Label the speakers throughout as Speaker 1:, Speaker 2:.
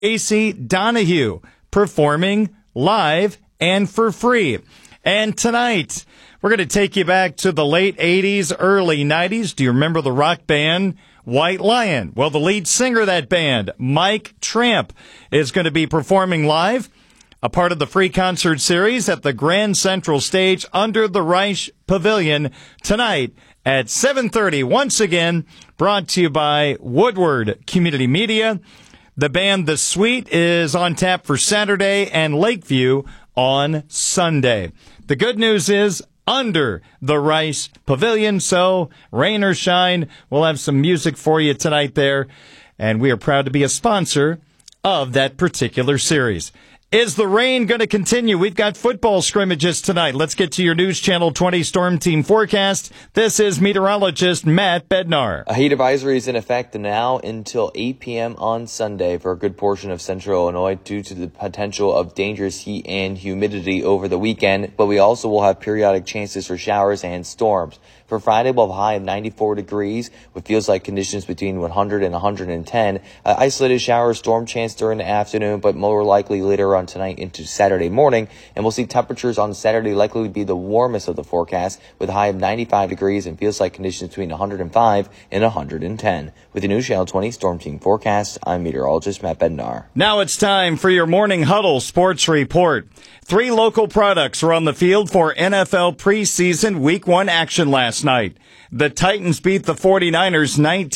Speaker 1: Casey Donahue performing live and for free. And tonight, we're going to take you back to the late 80s, early 90s. Do you remember the rock band White Lion? Well, the lead singer of that band, Mike Tramp, is going to be performing live, a part of the free concert series at the Grand Central Stage under the Reich Pavilion tonight at 7:30. Once again, brought to you by Woodward Community Media. The band The Sweet is on tap for Saturday and Lakeview on Sunday. The good news is under the Rice Pavilion, so rain or shine, we'll have some music for you tonight there, and we are proud to be a sponsor of that particular series. Is the rain going to continue? We've got football scrimmages tonight. Let's get to your News Channel 20 Storm Team forecast. This is meteorologist Matt Bednar.
Speaker 2: A heat advisory is in effect now until 8 p.m. on Sunday for a good portion of central Illinois due to the potential of dangerous heat and humidity over the weekend, but we also will have periodic chances for showers and storms. For Friday, we'll have a high of 94 degrees with feels-like conditions between 100 and 110. Isolated shower storm chance during the afternoon, but more likely later on tonight into Saturday morning. And we'll see temperatures on Saturday likely to be the warmest of the forecast with a high of 95 degrees and feels-like conditions between 105 and 110. With the News Channel 20 Storm Team forecast, I'm meteorologist Matt Bednar.
Speaker 1: Now it's time for your Morning Huddle Sports Report. 3 local products were on the field for NFL preseason Week 1 action last night. The Titans beat the 49ers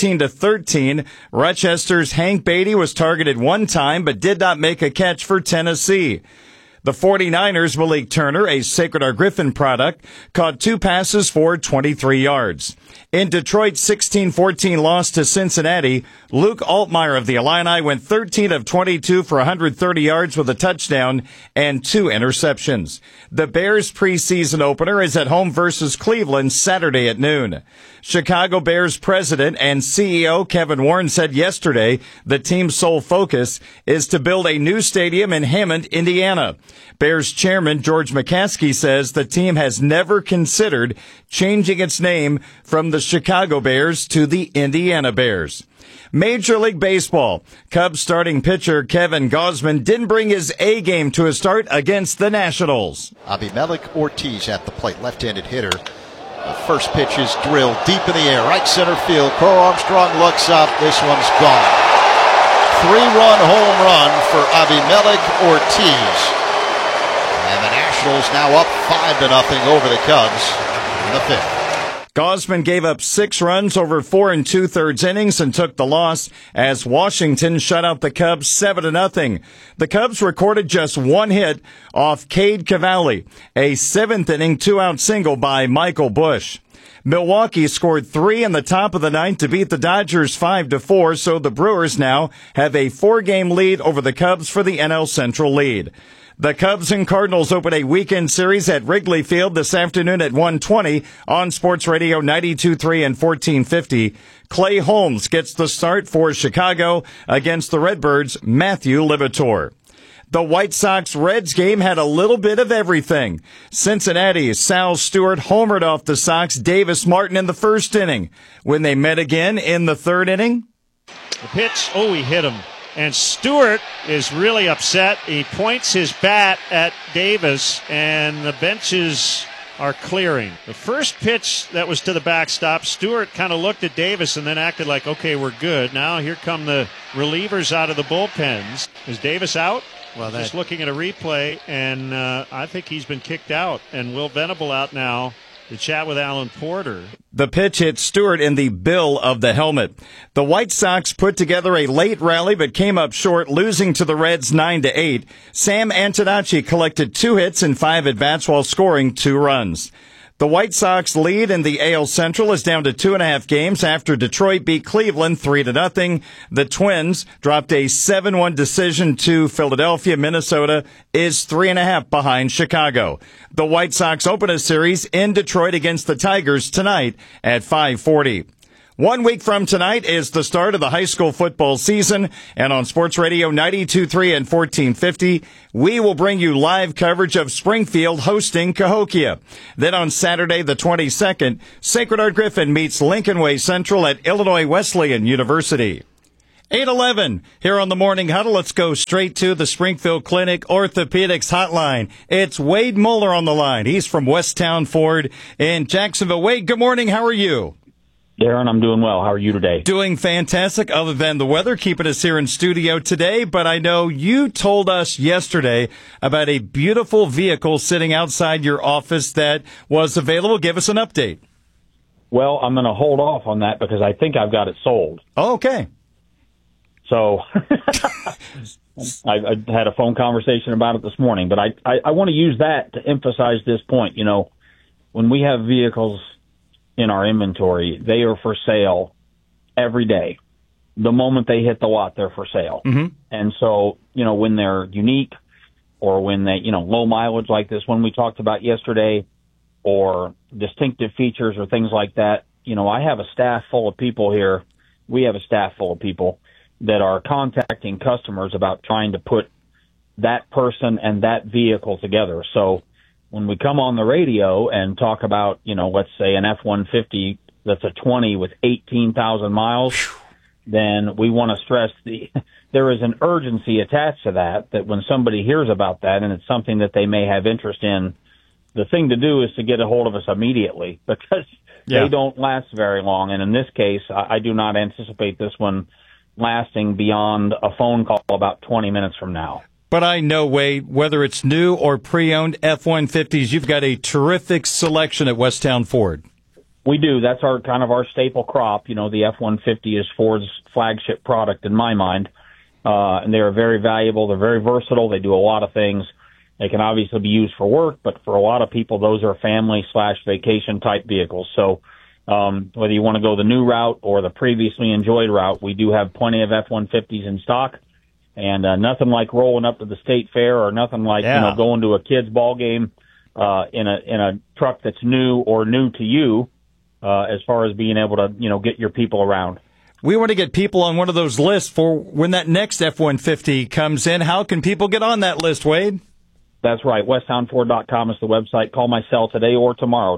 Speaker 1: 19-13. Rochester's Hank Beatty was targeted one time but did not make a catch for Tennessee. The 49ers, Malik Turner, a Sacred Heart Griffin product, caught 2 passes for 23 yards. In Detroit's 16-14 loss to Cincinnati, Luke Altmaier of the Illini went 13 of 22 for 130 yards with a touchdown and 2 interceptions. The Bears' preseason opener is at home versus Cleveland Saturday at noon. Chicago Bears president and CEO Kevin Warren said yesterday the team's sole focus is to build a new stadium in Hammond, Indiana. Bears chairman George McCaskey says the team has never considered changing its name from the Chicago Bears to the Indiana Bears. Major League Baseball. Cubs starting pitcher Kevin Gausman didn't bring his A game to a start against the Nationals.
Speaker 3: Abimelec Ortiz at the plate, left-handed hitter. The first pitch is drilled deep in the air, right center field. Crow Armstrong looks up. This one's gone. 3-run home run for Abimelec Ortiz. And the Nationals now up 5-0 over the Cubs in the 5th.
Speaker 1: Gausman gave up 6 runs over 4 2/3 innings and took the loss as Washington shut out the Cubs 7-0. The Cubs recorded just 1 hit off Cade Cavalli, a 7th-inning 2-out single by Michael Busch. Milwaukee scored 3 in the top of the 9th to beat the Dodgers 5-4, so the Brewers now have a 4-game lead over the Cubs for the NL Central lead. The Cubs and Cardinals open a weekend series at Wrigley Field this afternoon at 1:20 on Sports Radio 92.3 and 1450. Clay Holmes gets the start for Chicago against the Redbirds' Matthew Liberatore. The White Sox-Reds game had a little bit of everything. Cincinnati's Sal Stewart homered off the Sox Davis Martin in the first inning. When they met again in the 3rd inning,
Speaker 4: the pitch, he hit him. And Stewart is really upset. He points his bat at Davis, and the benches are clearing. The first pitch that was to the backstop, Stewart kind of looked at Davis and then acted like, okay, we're good. Now here come the relievers out of the bullpens. Is Davis out? Well, just looking at a replay, and I think he's been kicked out. And Will Venable out now to chat with Alan Porter.
Speaker 1: The pitch hit Stewart in the bill of the helmet. The White Sox put together a late rally but came up short, losing to the Reds 9-8. Sam Antonacci collected 2 hits and 5 at-bats while scoring 2 runs. The White Sox lead in the AL Central is down to 2.5 games after Detroit beat Cleveland 3-0. The Twins dropped a 7-1 decision to Philadelphia. Minnesota is 3.5 behind Chicago. The White Sox open a series in Detroit against the Tigers tonight at 5:40. 1 week from tonight is the start of the high school football season, and on Sports Radio 92.3 and 1450, we will bring you live coverage of Springfield hosting Cahokia. Then on Saturday the 22nd, Sacred Heart Griffin meets Lincoln Way Central at Illinois Wesleyan University. 8:11 here on the Morning Huddle. Let's go straight to the Springfield Clinic Orthopedics Hotline. It's Wade Muller on the line. He's from Westtown Ford in Jacksonville. Wade, good morning. How are you?
Speaker 5: Darren, I'm doing well. How are you today?
Speaker 1: Doing fantastic, other than the weather keeping us here in studio today. But I know you told us yesterday about a beautiful vehicle sitting outside your office that was available. Give us an update.
Speaker 5: Well, I'm going to hold off on that because I think I've got it sold.
Speaker 1: Oh, okay.
Speaker 5: So I had a phone conversation about it this morning, but I want to use that to emphasize this point. You know, when we have vehicles in our inventory, they are for sale every day. The moment they hit the lot, they're for sale. Mm-hmm. And so, you know, when they're unique or when they, you know, low mileage like this one we talked about yesterday or distinctive features or things like that, you know, I have a staff full of people here. We have a staff full of people that are contacting customers about trying to put that person and that vehicle together. So when we come on the radio and talk about, you know, let's say an F-150 that's a 20 with 18,000 miles, then we want to stress there is an urgency attached to that when somebody hears about that and it's something that they may have interest in, the thing to do is to get a hold of us immediately because they don't last very long. And in this case, I do not anticipate this one lasting beyond a phone call about 20 minutes from now.
Speaker 1: But I know, Wade, whether it's new or pre-owned F-150s, you've got a terrific selection at Westtown Ford.
Speaker 5: We do. That's our kind of our staple crop. You know, the F-150 is Ford's flagship product in my mind. And they are very valuable. They're very versatile. They do a lot of things. They can obviously be used for work, but for a lot of people, those are family/vacation type vehicles. So whether you want to go the new route or the previously enjoyed route, we do have plenty of F-150s in stock. And nothing like rolling up to the state fair or nothing like you know going to a kid's ball game in a truck that's new or new to you as far as being able to, you know, get your people around.
Speaker 1: We want to get people on one of those lists for when that next F-150 comes in. How can people get on that list, Wade?
Speaker 5: That's right. WesttownFord.com is the website. Call my cell today or tomorrow,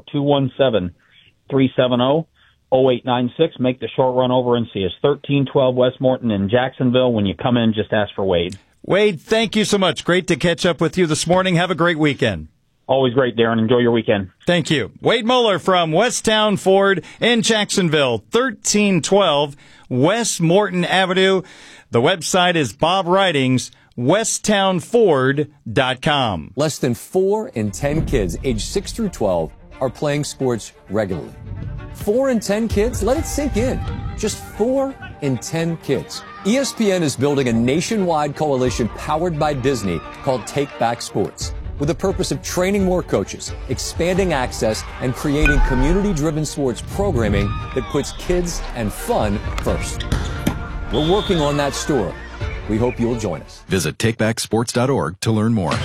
Speaker 5: 217-370-0896. Make the short run over and see us. 1312 West Morton in Jacksonville. When you come in, just ask for Wade.
Speaker 1: Wade, thank you so much. Great to catch up with you this morning. Have a great weekend.
Speaker 5: Always great, Darren. Enjoy your weekend.
Speaker 1: Thank you. Wade Muller from Westtown Ford in Jacksonville, 1312 West Morton Avenue. The website is Bob Ridings, westtownford.com.
Speaker 6: Less than 4 in 10 kids aged 6 through 12 are playing sports regularly. 4 in 10 kids? Let it sink in. Just 4 in 10 kids. ESPN is building a nationwide coalition powered by Disney called Take Back Sports, with the purpose of training more coaches, expanding access, and creating community-driven sports programming that puts kids and fun first. We're working on that story. We hope you'll join us.
Speaker 7: Visit takebacksports.org to learn more.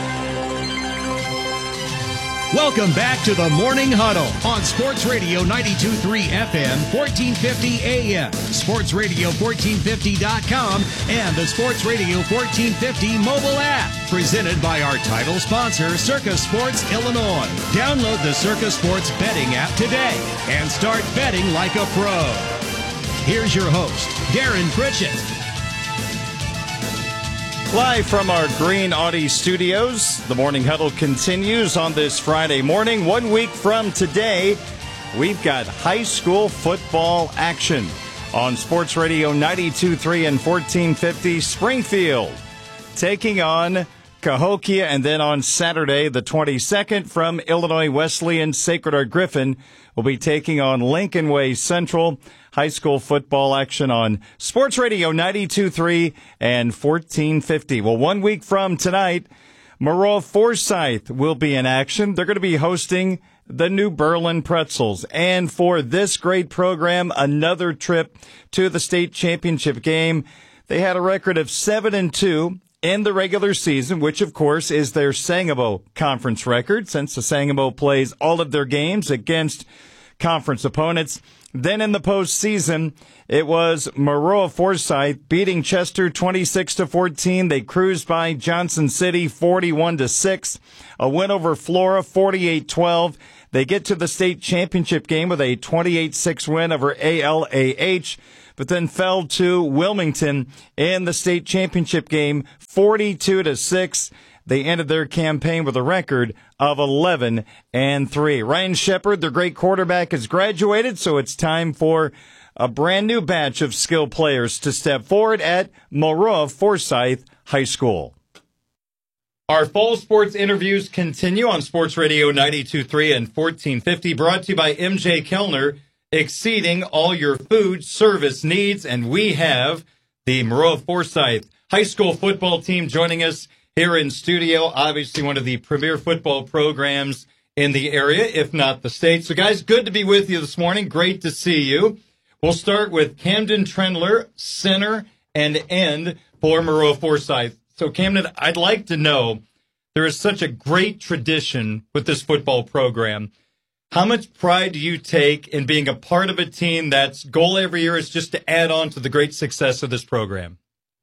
Speaker 8: Welcome back to the Morning Huddle on Sports Radio 92.3 FM, 1450 AM, sportsradio1450.com, and the Sports Radio 1450 mobile app. Presented by our title sponsor, Circa Sports Illinois. Download the Circa Sports betting app today and start betting like a pro. Here's your host, Darren Pritchett.
Speaker 1: Live from our Green Audi studios, the Morning Huddle continues on this Friday morning. 1 week from today, we've got high school football action on Sports Radio 92.3 and 1450 Springfield, taking on Cahokia, and then on Saturday, the 22nd, from Illinois Wesleyan, Sacred Heart Griffin will be taking on Lincoln Way Central. High school football action on Sports Radio 92.3 and 1450. Well, 1 week from tonight, Maroa Forsyth will be in action. They're going to be hosting the New Berlin Pretzels. And for this great program, another trip to the state championship game. They had a record of 7-2 in the regular season, which, of course, is their Sangamo Conference record, since the Sangamo plays all of their games against conference opponents. Then in the postseason, it was Maroa Forsyth beating Chester 26-14. They cruised by Johnson City 41-6. A win over Flora 48-12. They get to the state championship game with a 28-6 win over ALAH. but then fell to Wilmington in the state championship game, 42-6. They ended their campaign with a record of 11-3. Ryan Shepard, their great quarterback, has graduated, so it's time for a brand new batch of skilled players to step forward at Maroa Forsyth High School. Our fall sports interviews continue on Sports Radio 92.3 and 1450, brought to you by MJ Kellner, exceeding all your food service needs. And we have the Maroa Forsyth High School football team joining us here in studio, obviously one of the premier football programs in the area, if not the state. So, guys, good to be with you this morning. Great to see you. We'll start with Camden Trendler, center and end for Maroa Forsyth. So, Camden, I'd like to know, there is such a great tradition with this football program. How much pride do you take in being a part of a team that's goal every year is just to add on to the great success of this program?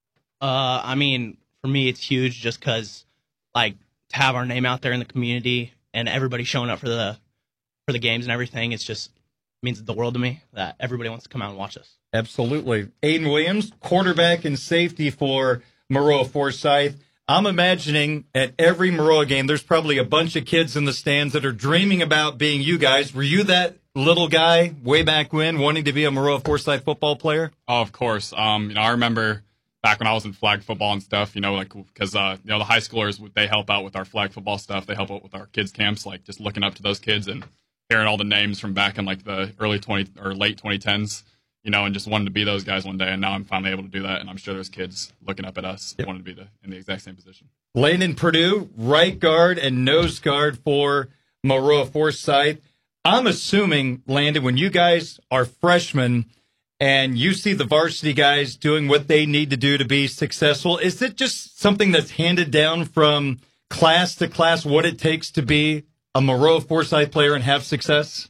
Speaker 9: I mean, for me, it's huge just because, like, to have our name out there in the community and everybody showing up for the games and everything, it's just means the world to me that everybody wants to come out and watch us. Absolutely.
Speaker 1: Aiden Williams, quarterback and safety for Maroa Forsyth. I'm imagining at every Maroa game, there's probably a bunch of kids in the stands that are dreaming about being you guys. Were you that little guy way back when wanting to be a Maroa Forsyth football player?
Speaker 10: Oh, of course. I remember back when I was in flag football and stuff, because the high schoolers, they help out with our flag football stuff. They help out with our kids camps, like just looking up to those kids and hearing all the names from back in like the early late 2010s, and just wanted to be those guys one day. And now I'm finally able to do that. And I'm sure there's kids looking up at us wanting to be in the exact same position.
Speaker 1: Landon Purdue, right guard and nose guard for Maroa Forsyth. I'm assuming, Landon, when you guys are freshmen and you see the varsity guys doing what they need to do to be successful, is it just something that's handed down from class to class, what it takes to be a Maroa Forsyth player and have success?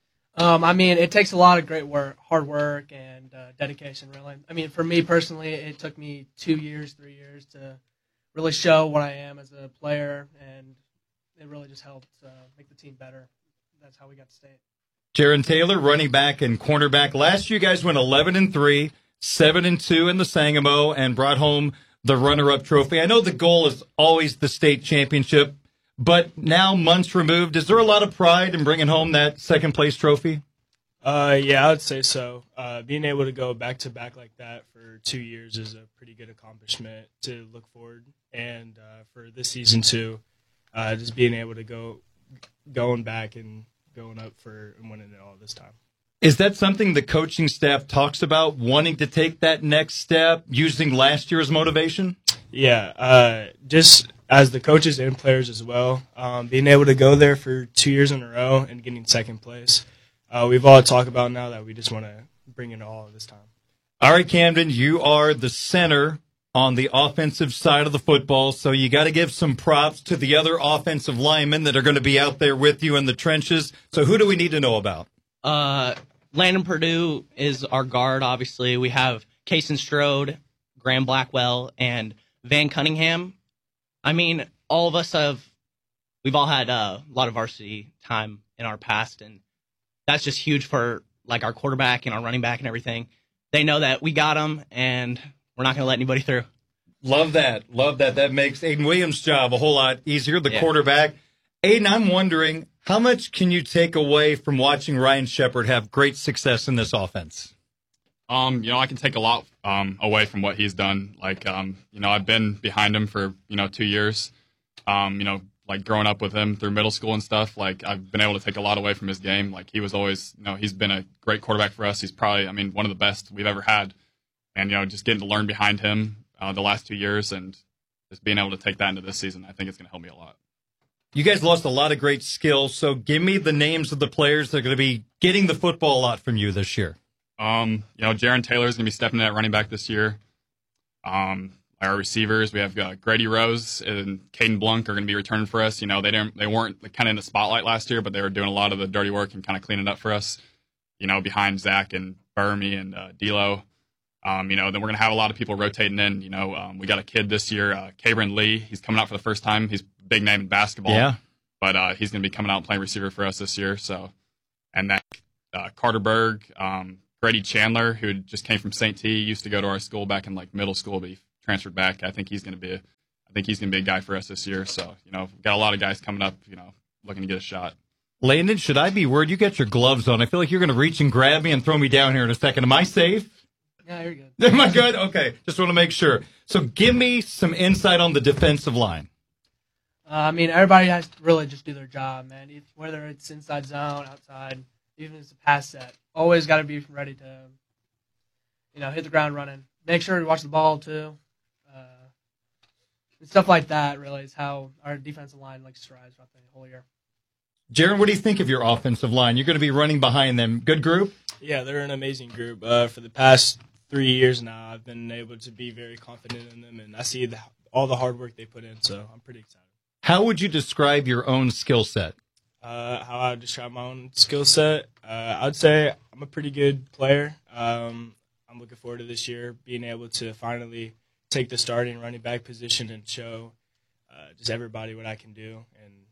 Speaker 11: I mean, it takes a lot of great work, hard work, and dedication, really. I mean, for me personally, it took me 3 years to really show what I am as a player, and it really just helped make the team better. That's how we got to state.
Speaker 1: Jaron Taylor, running back and cornerback. Last year, you guys went 11-3, 7-2 in the Sangamo, and brought home the runner-up trophy. I know the goal is always the state championship, but now, months removed, is there a lot of pride in bringing home that second-place trophy?
Speaker 12: Yeah, I would say so. Being able to go back-to-back like that for 2 years is a pretty good accomplishment to look forward. And for this season, too, just being able to going back and going up for and winning it all this time.
Speaker 1: Is that something the coaching staff talks about, wanting to take that next step, using last year as motivation?
Speaker 12: Yeah, just as the coaches and players as well, being able to go there for 2 years in a row and getting second place. We've all talked about now that we just want to bring it all this time.
Speaker 1: All right, Camden, you are the center on the offensive side of the football, so you got to give some props to the other offensive linemen that are going to be out there with you in the trenches. So who do we need to know about?
Speaker 9: Landon Purdue is our guard, obviously. We have Kason Strode, Graham Blackwell, and Van Cunningham. I mean, all of us we've all had a lot of varsity time in our past, and that's just huge for like our quarterback and our running back and everything. They know that we got them, and we're not going to let anybody through.
Speaker 1: Love that. Love that. That makes Aiden Williams' job a whole lot easier, the quarterback. Aiden, I'm wondering, how much can you take away from watching Ryan Shepard have great success in this offense?
Speaker 10: I can take a lot away from what he's done. Like, I've been behind him for, 2 years. Like growing up with him through middle school and stuff, like I've been able to take a lot away from his game. Like he was always, he's been a great quarterback for us. He's probably, one of the best we've ever had. And, just getting to learn behind him the last 2 years and just being able to take that into this season, I think it's going to help me a lot.
Speaker 1: You guys lost a lot of great skills, so give me the names of the players that are going to be getting the football a lot from you this year.
Speaker 10: Jaron Taylor is going to be stepping in at running back this year. Our receivers, we have Grady Rose and Caden Blunk are going to be returning for us. They weren't kind of in the spotlight last year, but they were doing a lot of the dirty work and kind of cleaning up for us. Behind Zach and Burmy and D'Lo. Then we're going to have a lot of people rotating in. We got a kid this year, Cabron Lee. He's coming out for the first time. He's a big name in basketball. Yeah. But he's going to be coming out and playing receiver for us this year. So, and then Carter Berg, Grady Chandler, who just came from St. T, used to go to our school back in like middle school, but he transferred back. I think he's going to be a guy for us this year. So, you know, we've got a lot of guys coming up, you know, looking to get a shot.
Speaker 1: Landon, should I be worried? You got your gloves on. I feel like you're going to reach and grab me and throw me down here in a second. Am I safe?
Speaker 11: Yeah, you're good.
Speaker 1: Am I good? Okay. Just want to make sure. So give me some insight on the defensive line.
Speaker 11: I mean, everybody has to really just do their job, man. Whether it's inside zone, outside, even if it's a pass set, always got to be ready to, you know, hit the ground running. Make sure to watch the ball too. Stuff like that really is how our defensive line strives throughout the whole year.
Speaker 1: Jaron, what do you think of your offensive line? You're going to be running behind them. Good group?
Speaker 12: Yeah, they're an amazing group. For the past 3 years now, I've been able to be very confident in them, and I see all the hard work they put in, so I'm pretty excited.
Speaker 1: How would you describe your own skill set?
Speaker 12: How I would describe my own skill set? I'd say I'm a pretty good player. I'm looking forward to this year, being able to finally take the starting running back position and show just everybody what I can do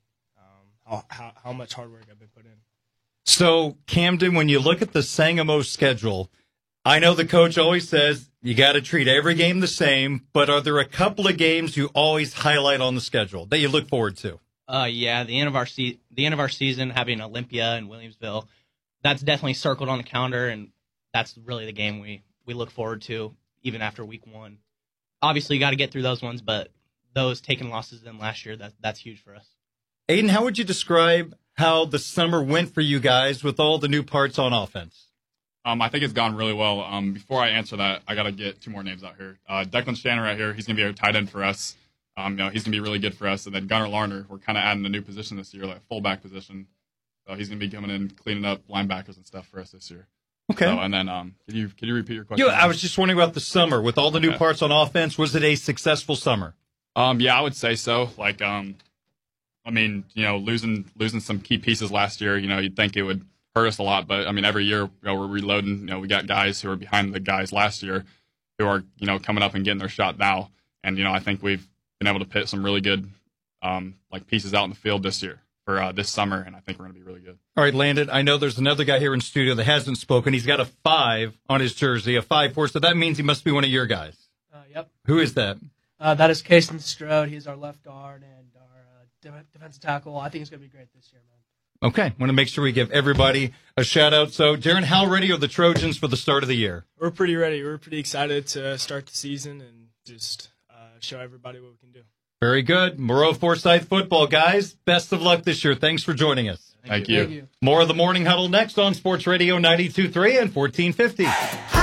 Speaker 12: and how much hard work I've been putting in.
Speaker 1: So, Camden, when you look at the Sangamo schedule, I know the coach always says you got to treat every game the same, but are there a couple of games you always highlight on the schedule that you look forward to?
Speaker 9: Yeah, the end of our season, having Olympia and Williamsville, that's definitely circled on the calendar, and that's really the game we look forward to even after week 1. Obviously, you got to get through those ones, but those taking losses in last year, that's huge for us.
Speaker 1: Aiden, how would you describe how the summer went for you guys with all the new parts on offense?
Speaker 10: I think it's gone really well. Before I answer that, I got to get 2 more names out here. Declan Shannon right here, he's going to be a tight end for us. You know, he's going to be really good for us. And then Gunnar Larner, we're kind of adding a new position this year, like a fullback position. So he's going to be coming in, cleaning up linebackers and stuff for us this year.
Speaker 1: Okay.
Speaker 10: So, and then, could you repeat your question?
Speaker 1: Yeah, I was just wondering about the summer with all the new parts on offense. Was it a successful summer?
Speaker 10: Yeah, I would say so. Like, I mean, you know, losing some key pieces last year, you know, you'd think it would hurt us a lot. But I mean, every year, you know, we're reloading. You know, we got guys who are behind the guys last year who are, you know, coming up and getting their shot now. And you know, I think we've been able to put some really good like pieces out in the field this year for this summer, and I think we're going to be really good.
Speaker 1: All right, Landon, I know there's another guy here in studio that hasn't spoken. He's got a 5 on his jersey, a 5-4, so that means he must be one of your guys.
Speaker 11: Yep.
Speaker 1: Who is that?
Speaker 11: That is Kason Strode. He's our left guard and our defensive tackle. I think he's going to be great this year, man.
Speaker 1: Okay, want to make sure we give everybody a shout-out. So, Jaron, how ready are the Trojans for the start of the year?
Speaker 12: We're pretty ready. We're pretty excited to start the season and just show everybody what we can do.
Speaker 1: Very good. Moreau Forsyth football, guys. Best of luck this year. Thanks for joining us.
Speaker 10: Thank you.
Speaker 1: More of the Morning Huddle next on Sports Radio 92.3 and 1450.